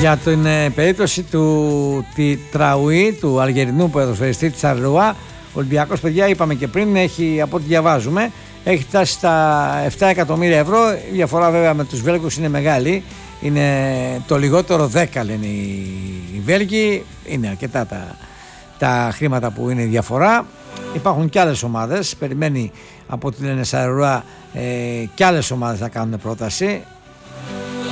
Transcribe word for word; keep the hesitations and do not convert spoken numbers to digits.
Για την ε, περίπτωση του τη Τραουή, του Αλγερινού ποδοσφαιριστή της Αρλουά, ο Ολυμπιακός, παιδιά, είπαμε και πριν, έχει, από ό,τι διαβάζουμε, έχει φτάσει στα επτά εκατομμύρια ευρώ. Η διαφορά βέβαια με τους Βέλγους είναι μεγάλη. Είναι το λιγότερο δέκα, λένε οι, οι Βέλγοι. Είναι αρκετά τα, τα χρήματα που είναι η διαφορά. Υπάρχουν και άλλες ομάδες. Περιμένει, από ό,τι λένε Σαρουά, ε, και άλλες ομάδες να κάνουν πρόταση.